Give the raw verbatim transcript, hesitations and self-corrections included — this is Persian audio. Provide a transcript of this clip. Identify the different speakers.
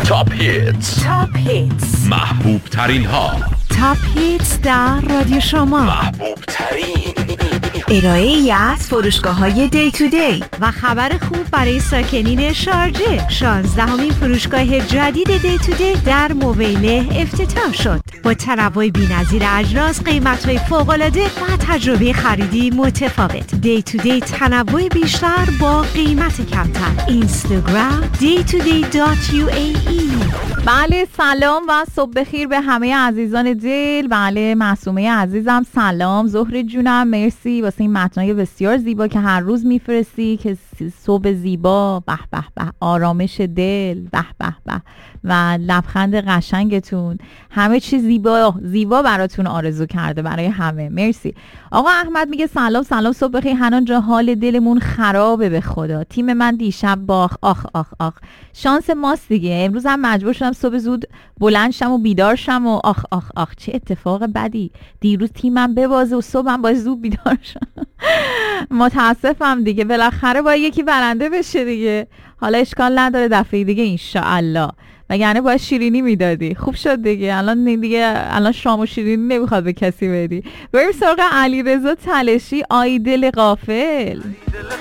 Speaker 1: تاپ هیتز،
Speaker 2: تاپ هیتز،
Speaker 1: محبوب ترین ها،
Speaker 2: تاپ هیتز در رادیو شما،
Speaker 1: محبوب ترین
Speaker 2: ارائه ای از فروشگاه های دی تو دی و خبر خوب برای ساکنین شارجه. شانزدهمین فروشگاه جدید دی تو دی در موبیله افتتاح شد با تنوع بی‌نظیر اجناس، قیمت‌های فوق‌العاده و تجربه خریدی متفاوت. دی تو دی تنوع بیشتر با قیمت کمتر. اینستاگرام دی تو دی دات یو ای ای.
Speaker 3: بله سلام و صبح بخیر به همه عزیزان دل. بله معصومه عزیزم سلام. زهره جونم مرسی واسه این متنای بسیار زیبا که هر روز میفرستی، که صبح زیبا، به به به، آرامش دل، به به به، و لبخند قشنگتون، همه چیز زیبا زیبا براتون آرزو کرده برای همه. مرسی. آقا احمد میگه سلام سلام صبح بخیر حنان جا، حال دلمون خرابه به خدا. تیم من دیشب باخ. آخ آخ آخ شانس ماست دیگه. امروز هم مجبور شدم صبح زود بلند شم و بیدار شم و آخ آخ آخ چه اتفاق بدی. دیروز تیمم ببازه و صبحم باید زود بیدار شم. متاسفم دیگه، بالاخره باید یکی برنده بشه دیگه. حالا اشکال نداره، دفعه دیگه انشاءالله. وگرنه باید شیرینی میدادی. خوب شد دیگه، الان دیگه الان شام و شیرینی نمیخواد به کسی بدی. بریم سراغ علیرضا تلشی، آی دل غافل.